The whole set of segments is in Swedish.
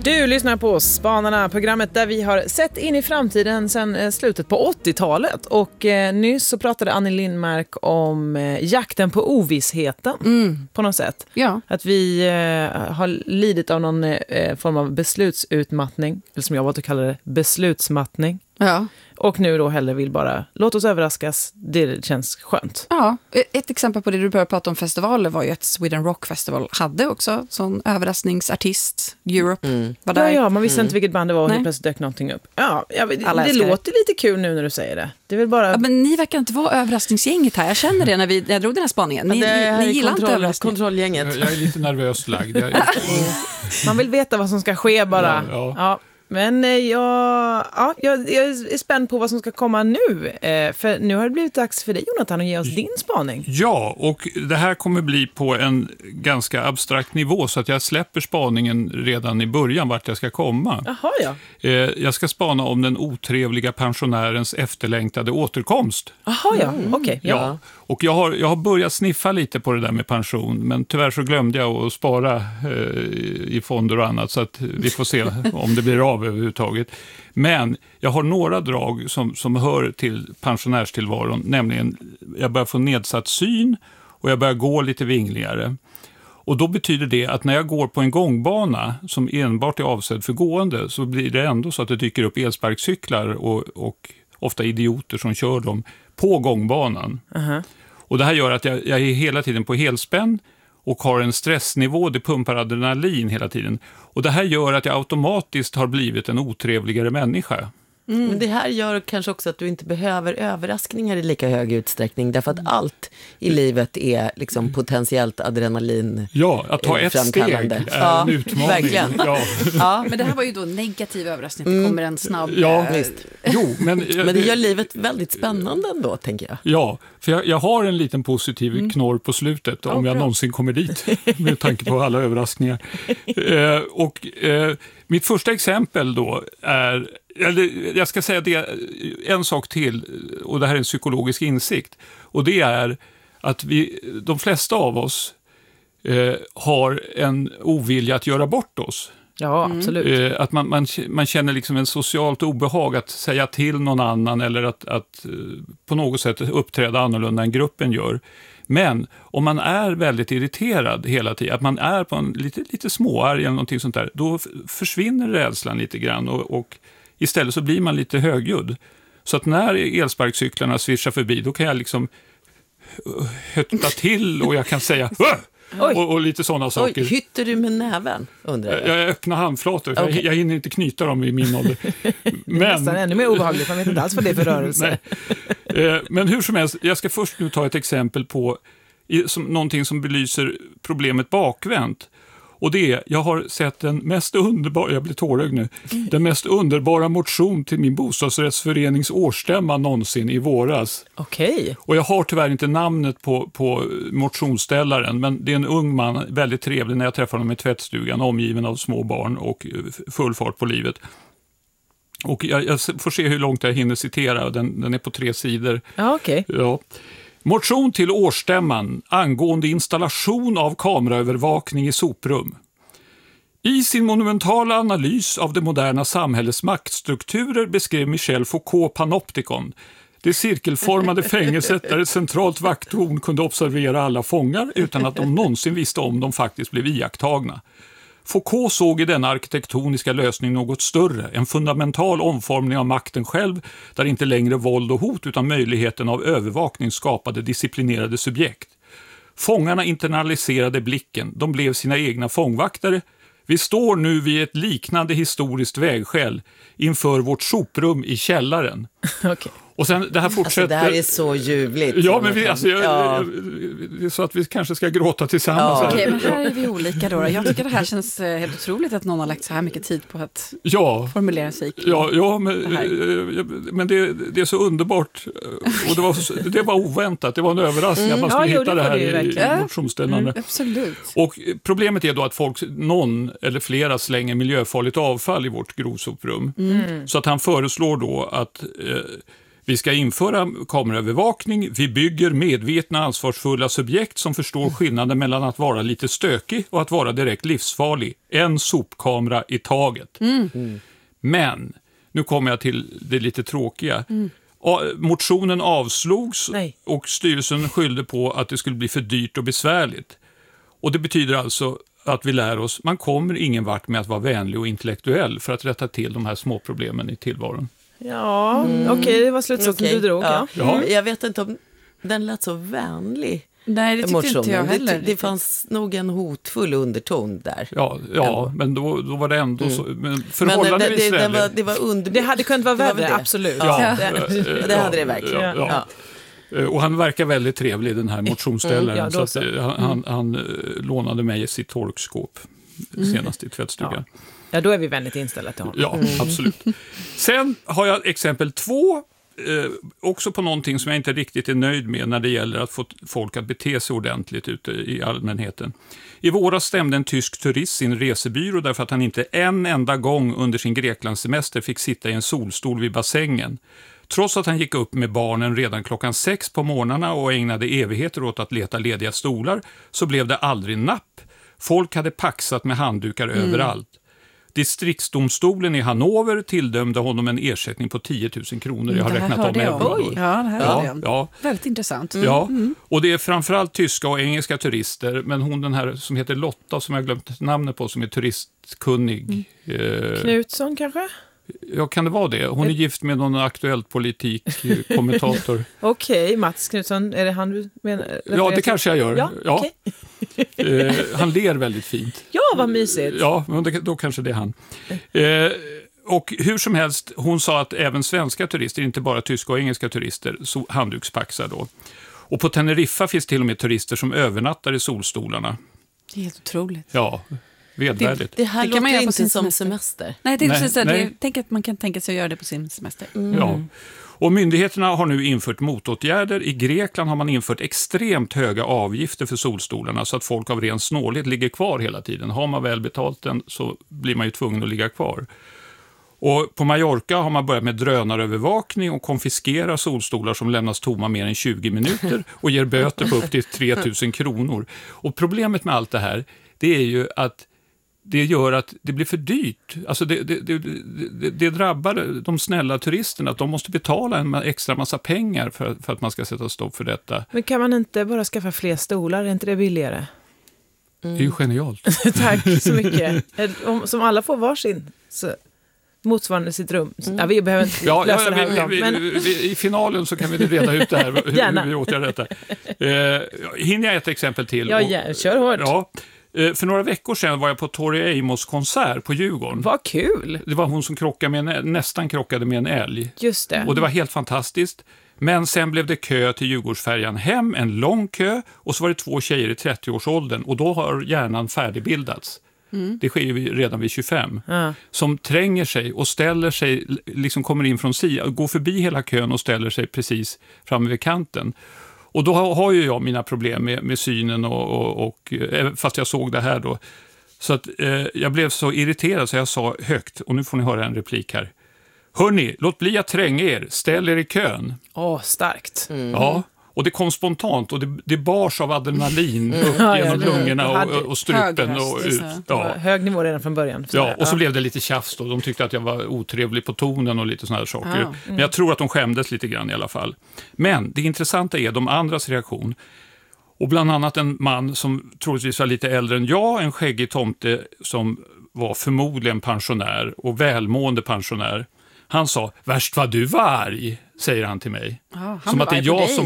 Du lyssnar på Spanarna, programmet där vi har sett in i framtiden sedan slutet på 80-talet. Och nyss så pratade Annie Lindmark om jakten på ovissheten på något sätt. Ja. Att vi har lidit av någon form av beslutsutmattning, eller som jag valt att kalla det, beslutsmattning. Ja. Och nu då hellre vill bara, låt oss överraskas, det känns skönt. Ja, ett exempel på det du började prata om festivaler var ju att Sweden Rock Festival hade också sån överraskningsartist. Europe var där. Ja, man visste inte vilket band det var och Nej. helt plötsligt dök någonting upp. Ja, Alla det låter lite kul nu när du säger det. Det är väl bara... Ja, men ni verkar inte vara överraskningsgänget här. Jag känner det när jag drog den här spaningen. Ni gillar inte överraskning. Kontrollgänget. Jag är lite nervöst lagd. Man vill veta vad som ska ske bara. Ja. Men jag är spänd på vad som ska komma nu. För nu har det blivit dags för dig, Jonathan, att ge oss din spaning. Ja, och det här kommer bli på en ganska abstrakt nivå så att jag släpper spaningen redan i början vart jag ska komma. Jaha, ja. Jag ska spana om den otrevliga pensionärens efterlängtade återkomst. Jaha, ja. Okej. Ja. Och jag har börjat sniffa lite på det där med pension, men tyvärr så glömde jag att spara i fonder och annat, så att vi får se om det blir av överhuvudtaget. Men jag har några drag som hör till pensionärstillvaron, nämligen jag börjar få nedsatt syn och jag börjar gå lite vingligare. Och då betyder det att när jag går på en gångbana som enbart är avsedd för gående, så blir det ändå så att det dyker upp elsparkcyklar och ofta idioter som kör dem på gångbanan. Och det här gör att jag är hela tiden på helspänn och har en stressnivå, det pumpar adrenalin hela tiden. Och det här gör att jag automatiskt har blivit en otrevligare människa. Men det här gör kanske också att du inte behöver överraskningar i lika hög utsträckning, därför att allt i livet är liksom potentiellt adrenalin. Ja, att ta ett steg är en utmaning. Verkligen. Ja. Men det här var ju då negativ överraskning. Det kommer en snabb... Ja, visst. Jo, men det gör livet väldigt spännande ändå, tänker jag. Ja, för jag har en liten positiv knorr på slutet om jag någonsin kommer dit, med tanke på alla överraskningar. Mitt första exempel då är, eller jag ska säga det, en sak till, och det här är en psykologisk insikt, och det är att de flesta av oss har en ovilja att göra bort oss. Ja, absolut. Att man känner liksom en socialt obehag att säga till någon annan eller att på något sätt uppträda annorlunda än gruppen gör. Men om man är väldigt irriterad hela tiden, att man är på en lite småarg eller någonting sånt där, då försvinner rädslan lite grann och istället så blir man lite högljudd. Så att när elsparkcyklarna svischar förbi, då kan jag liksom hötta till och jag kan säga och lite sådana saker. Oj, hytter du med näven, undrar jag? Jag öppnar handflator, för jag hinner inte knyta dem i min ålder. Men Nästan ännu mer obehagligt, man vet inte alls vad det är för rörelse. Men hur som helst, jag ska först nu ta ett exempel på någonting som belyser problemet bakvänt. Och det är, jag har sett den mest underbara, jag blir tårögd nu, den mest underbara motion till min bostadsrättsförenings årsstämma någonsin i våras. Okej. Och jag har tyvärr inte namnet på motionsställaren, men det är en ung man, väldigt trevlig när jag träffar honom i tvättstugan, omgiven av små barn och full fart på livet. Och jag får se hur långt jag hinner citera, den är på 3 sidor. Ja, okej. Ja. Motion till årsstämman angående installation av kameraövervakning i soprum. I sin monumentala analys av det moderna samhällets maktstrukturer beskrev Michel Foucault Panopticon, det cirkelformade fängelset där ett centralt vakttorn kunde observera alla fångar utan att de någonsin visste om de faktiskt blev iakttagna. Foucault såg i denna arkitektoniska lösning något större, en fundamental omformning av makten själv, där inte längre våld och hot utan möjligheten av övervakning skapade disciplinerade subjekt. Fångarna internaliserade blicken, de blev sina egna fångvaktare. Vi står nu vid ett liknande historiskt vägskäl inför vårt soprum i källaren. Okej. Och sen det här fortsätter... Alltså, det här är så ljuvligt. Ja, men det är så att vi kanske ska gråta tillsammans. Ja. Okej, men här är vi olika då. Jag tycker det här känns helt otroligt att någon har lagt så här mycket tid på att formulera sig. Men det är så underbart. Och det var oväntat. Det var en överraskning att man skulle hitta det här i motionsställande. Absolut. Och problemet är då att någon eller flera slänger miljöfarligt avfall i vårt grovsoprum. Så att han föreslår då att Vi ska införa kameraövervakning. Vi bygger medvetna, ansvarsfulla subjekt som förstår skillnaden mellan att vara lite stökig och att vara direkt livsfarlig. En sopkamera i taget. Men, nu kommer jag till det lite tråkiga. Motionen avslogs och styrelsen skyllde på att det skulle bli för dyrt och besvärligt. Och det betyder alltså att vi lär oss, man kommer ingen vart med att vara vänlig och intellektuell för att rätta till de här små problemen i tillvaron. Ja, okej, det var slutsatsen du drog. Ja. Jag vet inte om den lät så vänlig. Nej, det tyckte inte jag heller. Det fanns nog en hotfull underton där. Ja, men då var det ändå så. Men förhållandevis det hade kunnat vara värre, absolut. Ja, det hade det verkligen. Ja. Och han verkar väldigt trevlig, den här motionsställaren. Så att, han lånade mig sitt torkskåp senast i tvättstugan. Ja, då är vi väldigt inställda till honom. Ja, absolut. Sen har jag exempel 2, också på någonting som jag inte riktigt är nöjd med när det gäller att få folk att bete sig ordentligt ute i allmänheten. I våras stämde en tysk turist sin resebyrå därför att han inte en enda gång under sin Greklandssemester fick sitta i en solstol vid bassängen. Trots att han gick upp med barnen redan 6:00 på morgnarna och ägnade evigheter åt att leta lediga stolar, så blev det aldrig napp. Folk hade paxat med handdukar överallt. Distriktsdomstolen i Hannover tilldömde honom en ersättning på 10 000 kronor. Jag har räknat om euro. Ja, det här hörde jag. Ja. Väldigt intressant. Ja, och det är framförallt tyska och engelska turister, men hon den här som heter Lotta, som jag glömt namnet på, som är turistkunnig. Knutsson kanske? Ja, kan det vara det? Hon är gift med någon aktuellt politikkommentator. Okej, Mats Knutsson, är det han du menar? Ja, det kanske jag gör. Ja. Okay. Han ler väldigt fint. Ja, vad mysigt. Ja, men då kanske det är han. Och hur som helst, hon sa att även svenska turister, inte bara tyska och engelska turister, så handdukspaxar då. Och på Teneriffa finns till och med turister som övernattar i solstolarna. Det är helt otroligt. Ja, vedvärdigt. Det här det kan man göra låter på inte sin som semester. Nej, det är precis det. Tänk att man kan tänka sig att göra det på sin semester. Ja. Och myndigheterna har nu infört motåtgärder. I Grekland har man infört extremt höga avgifter för solstolarna så att folk av ren snålhet ligger kvar hela tiden. Har man väl betalt den så blir man ju tvungen att ligga kvar. Och på Mallorca har man börjat med drönarövervakning och konfiskerar solstolar som lämnas tomma mer än 20 minuter och ger böter på upp till 3 000 kronor. Och problemet med allt det här, det är ju att det gör att det blir för dyrt. Alltså det drabbar de snälla turisterna, att de måste betala en extra massa pengar för att man ska sätta stopp för detta. Men kan man inte bara skaffa fler stolar? Är inte det billigare? Det är ju genialt. Tack så mycket. Som alla får varsin, så motsvarande sitt rum. Ja, vi behöver inte lösa det här. I finalen så kan vi reda ut det här, hur vi åtgärdar detta. Hinner jag ett exempel till? Ja, kör hårt. Ja. För några veckor sedan var jag på Tori Amos konsert på Djurgården. Vad kul! Det var hon som nästan krockade med en älg. Just det. Och det var helt fantastiskt. Men sen blev det kö till Djurgårdsfärjan hem, en lång kö. Och så var det 2 tjejer i 30-årsåldern. Och då har hjärnan färdigbildats. Det sker ju redan vid 25. Som tränger sig och ställer sig, liksom kommer in från sidan, går förbi hela kön och ställer sig precis framme vid kanten. Och då har ju jag mina problem med synen och fast jag såg det här då. Så att jag blev så irriterad så jag sa högt, och nu får ni höra en replik här. Hörni, låt bli att tränga er, ställ er i kön. Starkt. Ja, och det kom spontant och det bars av adrenalin upp genom lungorna och strupen. Och ut. Ja. Hög nivå redan från början. Ja, och så blev det lite tjafs då. De tyckte att jag var otrevlig på tonen och lite såna här saker. Men jag tror att de skämdes lite grann i alla fall. Men det intressanta är de andras reaktion. Och bland annat en man som troligtvis var lite äldre än jag, en skäggig tomte som var förmodligen pensionär och välmående pensionär. Han sa, värst vad du var arg, säger han till mig. Som att det är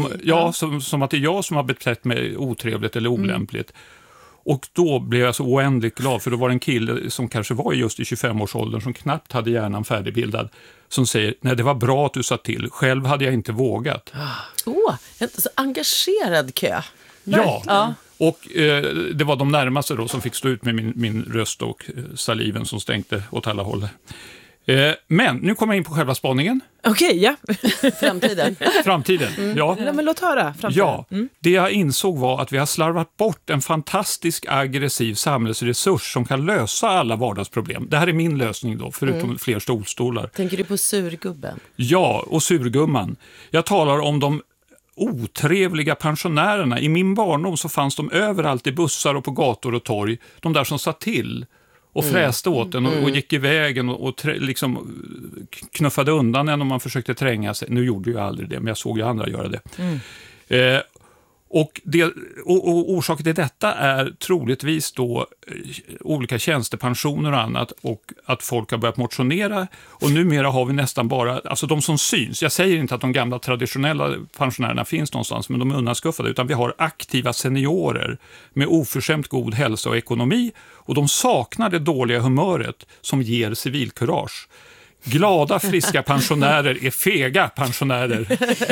jag som har betett mig otrevligt eller olämpligt. Och då blev jag så oändligt glad, för då var det en kille som kanske var just i 25-årsåldern som knappt hade hjärnan färdigbildad, som säger, nej det var bra att du sa till, själv hade jag inte vågat. En så engagerad kö. Ja. Och det var de närmaste då som fick stå ut med min röst och saliven som stänkte åt alla håll. Men nu kommer jag in på själva spaningen. Okej, ja. Framtiden. Ja. Nej, men låt höra. Framtiden. Ja, det jag insåg var att vi har slarvat bort en fantastisk aggressiv samhällsresurs som kan lösa alla vardagsproblem. Det här är min lösning då, förutom fler stolstolar. Tänker du på surgubben? Ja, och surgumman. Jag talar om de otrevliga pensionärerna. I min barndom så fanns de överallt i bussar och på gator och torg. De där som satt till och fräste åt den och gick i vägen och liksom knuffade undan en om man försökte tränga sig. Nu gjorde jag aldrig det, men jag såg ju andra göra det. Och orsaken till detta är troligtvis då olika tjänstepensioner och annat, och att folk har börjat motionera, och numera har vi nästan bara, alltså de som syns, jag säger inte att de gamla traditionella pensionärerna finns någonstans, men de är undanskuffade, utan vi har aktiva seniorer med oförskämt god hälsa och ekonomi, och de saknar det dåliga humöret som ger civilkurage. Glada, friska pensionärer är fega pensionärer.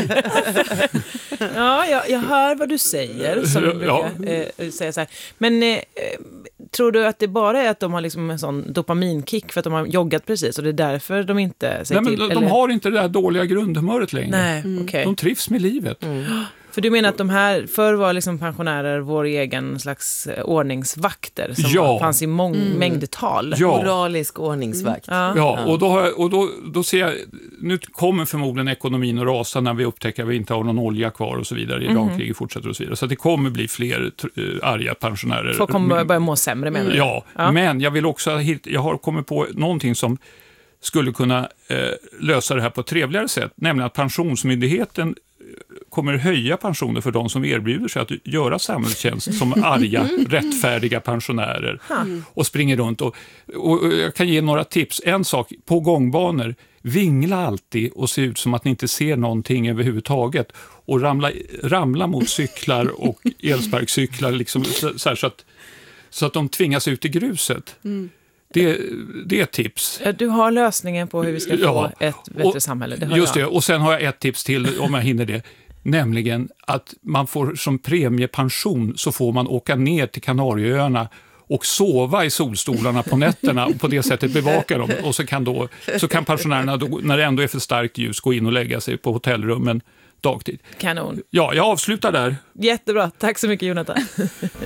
Ja, jag hör vad du säger. Som du brukar säga så här. Men tror du att det bara är att de har liksom en sån dopaminkick för att de har joggat precis, och det är därför de inte säger till? De har inte det där dåliga grundhumöret längre. Nej, okej. De trivs med livet. För du menar att de här förr var liksom pensionärer vår egen slags ordningsvakter som fanns i mängdtal. Ja. Moralisk ordningsvakt. Ja, och då ser jag, nu kommer förmodligen ekonomin att rasa när vi upptäcker att vi inte har någon olja kvar och så vidare, Irankriget fortsätter och så vidare. Så det kommer bli fler arga pensionärer. Folk kommer börja må sämre, menar du? Ja, men jag vill också, jag har kommit på någonting som skulle kunna lösa det här på ett trevligare sätt, nämligen att Pensionsmyndigheten kommer höja pensioner för de som erbjuder sig att göra samhällstjänst som arga, rättfärdiga pensionärer och springer runt. Och jag kan ge några tips. En sak, på gångbanor, vingla alltid och se ut som att ni inte ser någonting överhuvudtaget, och ramla mot cyklar och elsparkcyklar liksom, så att de tvingas ut i gruset. Det är ett tips. Du har lösningen på hur vi ska få ett bättre samhälle. Det just det, och sen har jag ett tips till om jag hinner det. Nämligen att man får som premiepension, så får man åka ner till Kanarieöarna och sova i solstolarna på nätterna och på det sättet bevaka dem. Och så kan pensionärerna då, när det ändå är för starkt ljus, gå in och lägga sig på hotellrummen dagtid. Kanon. Ja, jag avslutar där. Jättebra. Tack så mycket, Jonathan.